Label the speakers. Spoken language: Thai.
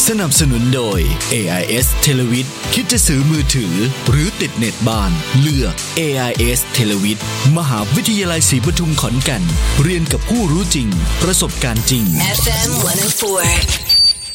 Speaker 1: สนับสนุนโดย AIS Televid คิดจะซื้อมือถือหรือติดเน็ตบ้านเลือก AIS Televid มหาวิทยาลัยศรีปทุมขอนแก่นเรียนกับผู้รู้จริงประสบการณ์จริง
Speaker 2: FM 104